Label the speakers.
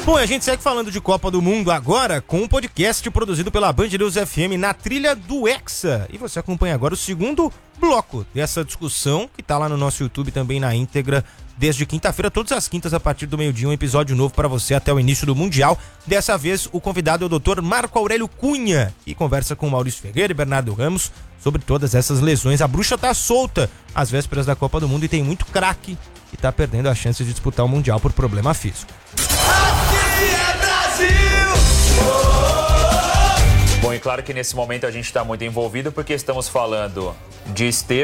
Speaker 1: Bom, a gente segue falando de Copa do Mundo agora com um podcast produzido pela Band News FM na trilha do Hexa. E você acompanha agora o segundo bloco dessa discussão que tá lá no nosso YouTube também na íntegra desde quinta-feira, todas as quintas a partir do meio-dia, um episódio novo para você até o início do Mundial. Dessa vez o convidado é o Dr. Marco Aurélio Cunha, que conversa com Maurício Ferreira e Bernardo Ramos sobre todas essas lesões. A bruxa tá solta às vésperas da Copa do Mundo e tem muito craque que tá perdendo a chance de disputar o Mundial por problema físico.
Speaker 2: Bom, e claro que nesse momento a gente está muito envolvido porque estamos falando de Estevão.